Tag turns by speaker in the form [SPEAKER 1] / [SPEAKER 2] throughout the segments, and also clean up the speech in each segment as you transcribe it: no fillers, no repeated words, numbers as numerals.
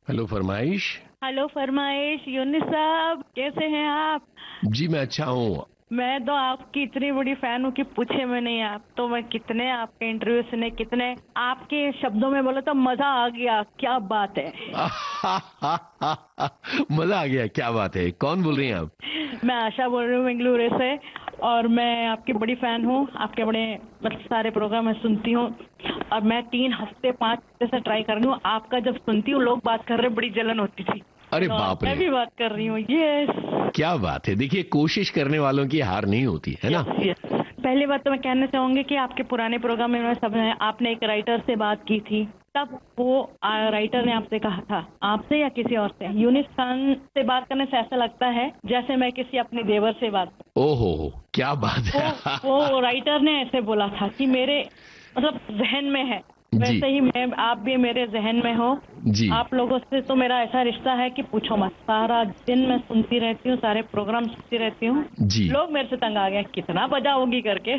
[SPEAKER 1] Hello फरमाइश।
[SPEAKER 2] Hello फरमाइश, यूनिस साहब कैसे हैं आप?
[SPEAKER 1] जी मैं अच्छा हूँ।
[SPEAKER 2] मैं तो आपकी इतनी बड़ी फैन हूँ कि पूछे में नहीं। आप तो मैं कितने आपके इंटरव्यू सुने, कितने आपके शब्दों में बोलो तो मजा आ गया। क्या बात है।
[SPEAKER 1] मजा आ गया, क्या बात है। कौन बोल रही हैं आप?
[SPEAKER 2] मैं आशा बोल रही हूँ बेंगलुरु से, और मैं आपकी बड़ी फैन हूँ। आपके बड़े मतलब सारे प्रोग्राम मैं सुनती हूँ, और मैं 3 हफ्ते 5 हफ्ते से ट्राई कर रही हूँ। आपका जब सुनती हूँ लोग बात कर रहे, बड़ी जलन होती थी।
[SPEAKER 1] अरे
[SPEAKER 2] तो
[SPEAKER 1] बाप
[SPEAKER 2] मैं
[SPEAKER 1] रे,
[SPEAKER 2] भी बात कर रही हूँ। यस
[SPEAKER 1] क्या बात है। देखिए, कोशिश करने वालों की हार नहीं होती है ना।
[SPEAKER 2] Yes yes. पहली बात तो मैं कहना चाहूंगी कि आपके पुराने प्रोग्राम में सब है, आपने एक राइटर से बात की थी, तब वो राइटर ने आपसे कहा था, आपसे या किसी और से, यूनिस खान से बात करने से ऐसा लगता है जैसे मैं किसी अपनी देवर से बात।
[SPEAKER 1] ओहो, क्या बात है।
[SPEAKER 2] वो राइटर ने ऐसे बोला था कि मेरे मतलब जहन में है,
[SPEAKER 1] जी
[SPEAKER 2] वैसे ही मैं, आप भी मेरे जहन में हो।
[SPEAKER 1] जी।
[SPEAKER 2] आप लोगों से तो मेरा ऐसा रिश्ता है कि पूछो मत। सारा दिन मैं सुनती रहती हूँ, सारे प्रोग्राम सुनती रहती हूँ।
[SPEAKER 1] जी
[SPEAKER 2] लोग मेरे से तंग आ गए, कितना बजाओगी करके।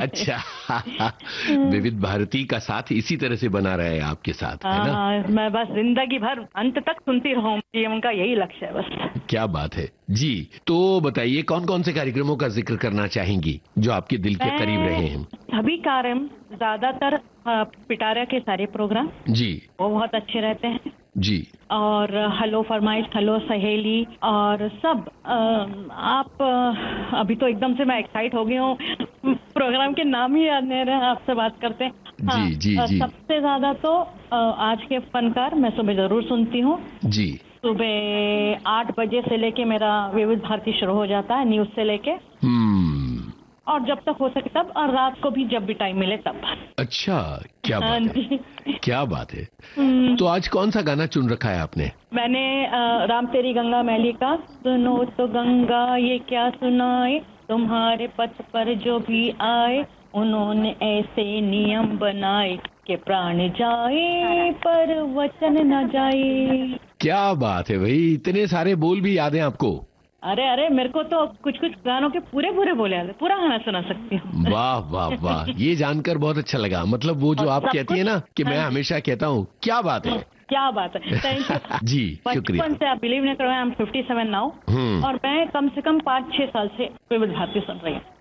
[SPEAKER 1] अच्छा। विविध भारती का साथ इसी तरह से बना रहे आपके साथ, है
[SPEAKER 2] हाँ
[SPEAKER 1] ना।
[SPEAKER 2] हाँ, मैं बस जिंदगी भर अंत तक सुनती रहूँ, ये उनका यही लक्ष्य है बस।
[SPEAKER 1] क्या बात है जी। तो बताइए, कौन कौन से कार्यक्रमों का जिक्र करना चाहेंगी जो आपके दिल के करीब
[SPEAKER 2] मैं
[SPEAKER 1] रहे हैं?
[SPEAKER 2] सभी कार्यक्रम, ज्यादातर पिटारा के सारे प्रोग्राम
[SPEAKER 1] जी
[SPEAKER 2] वो बहुत अच्छे रहते हैं।
[SPEAKER 1] जी।
[SPEAKER 2] और हेलो फरमाइश, हेलो सहेली, और सब आप अभी तो एकदम से मैं एक्साइट हो गई हूँ। प्रोग्राम के नाम ही याद नहीं रहे, आपसे बात करते हैं।
[SPEAKER 1] जी
[SPEAKER 2] हाँ,
[SPEAKER 1] जी जी
[SPEAKER 2] सबसे ज्यादा तो आज के फनकार मैं सुबह जरूर सुनती हूँ।
[SPEAKER 1] जी।
[SPEAKER 2] सुबह 8 बजे से लेके मेरा विविध भारती शुरू हो जाता है, न्यूज से लेके,
[SPEAKER 1] हम्म।
[SPEAKER 2] और जब तक हो सके तब, और रात को भी जब भी टाइम मिले तब।
[SPEAKER 1] अच्छा, क्या
[SPEAKER 2] हाँ
[SPEAKER 1] बात है,
[SPEAKER 2] जी।
[SPEAKER 1] क्या बात है।
[SPEAKER 2] हम्म,
[SPEAKER 1] तो आज कौन सा गाना चुन रखा है आपने?
[SPEAKER 2] मैंने राम तेरी गंगा मैली का, सुनो तो गंगा ये क्या सुनाए, तुम्हारे पथ पर जो भी आए, उन्होंने ऐसे नियम बनाए कि प्राण जाए पर वचन न जाए।
[SPEAKER 1] क्या बात है भाई, इतने सारे बोल भी याद हैं आपको?
[SPEAKER 2] अरे अरे, मेरे को तो कुछ कुछ गानों के पूरे पूरे बोले आते, पूरा गाना सुना सकती हूँ।
[SPEAKER 1] वाह वाह वाह, ये जानकर बहुत अच्छा लगा। मतलब वो जो
[SPEAKER 2] और
[SPEAKER 1] आप
[SPEAKER 2] सब
[SPEAKER 1] कहती है
[SPEAKER 2] कुछ।
[SPEAKER 1] ना कि
[SPEAKER 2] हाँ
[SPEAKER 1] मैं
[SPEAKER 2] जी।
[SPEAKER 1] हमेशा कहता हूँ, क्या बात है।
[SPEAKER 2] क्या बात है, थैंक यू।
[SPEAKER 1] जी शुक्रिया।
[SPEAKER 2] बचपन से, आप बिलीव नहीं करोगे, आई एम 57 नाउ, और मैं कम से कम 5-6 साल से विविध भारती सुन रही हूँ।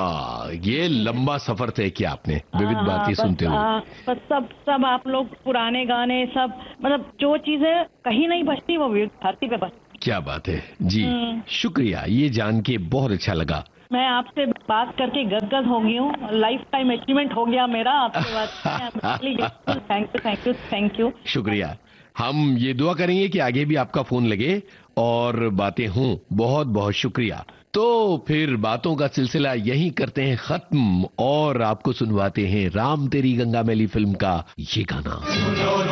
[SPEAKER 1] ये लंबा सफर तय किया आपने विविध भारती सुनते हुए।
[SPEAKER 2] बस सब आप लोग पुराने गाने सब, मतलब जो चीजें कहीं नहीं बचती वो विविध भारती पे बस।
[SPEAKER 1] क्या बात है जी, शुक्रिया, ये जान के बहुत अच्छा लगा।
[SPEAKER 2] मैं आपसे बात करके गदगद हो गई हूँ, लाइफ टाइम अचीवमेंट हो गया मेरा आपसे बात। Thank you thank you thank you.
[SPEAKER 1] शुक्रिया। हम ये दुआ करेंगे कि आगे भी आपका फोन लगे और बातें हों। बहुत बहुत शुक्रिया। तो फिर बातों का सिलसिला यहीं करते हैं खत्म, और आपको सुनवाते हैं राम तेरी गंगा मैली फिल्म का ये गाना।